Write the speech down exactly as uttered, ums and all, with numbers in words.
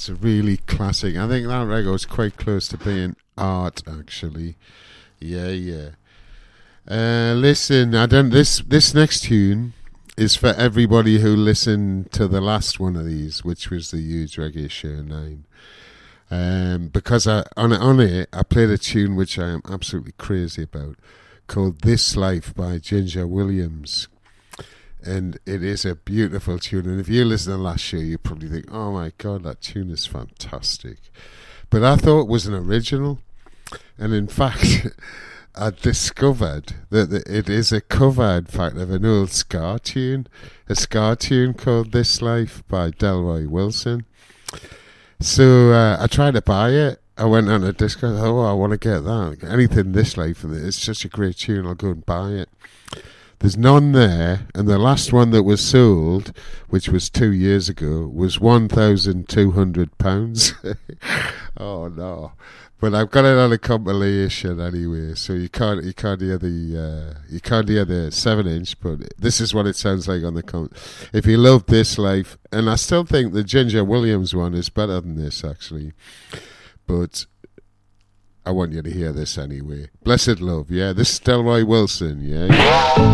that's a really classic. I think that record's quite close to being art, actually. Yeah, yeah. Uh, listen, I don't. This this next tune is for everybody who listened to the last one of these, which was the Huge Reggae Show nine. Um, because I, on on it, I played a tune which I am absolutely crazy about, called "This Life" by Ginger Williams, and it is a beautiful tune. And if you listen to the last show, you probably think, "Oh my God, that tune is fantastic." But I thought it was an original, and in fact, I discovered that it is a cover, in fact, of an old ska tune, a ska tune called "This Life" by Delroy Wilson. So uh, I tried to buy it. I went on a disco. I thought, oh, I want to get that. Anything This Life, and it's such a great tune. I'll go and buy it. There's none there, and the last one that was sold, which was two years ago, was one thousand two hundred pounds. Oh no! But I've got it on a compilation anyway, so you can't you can't hear the uh, you can't hear the seven inch. But this is what it sounds like on the comp. If you love This Life, and I still think the Ginger Williams one is better than this actually, but I want you to hear this anyway. Blessed Love, yeah. This is Delroy Wilson, yeah.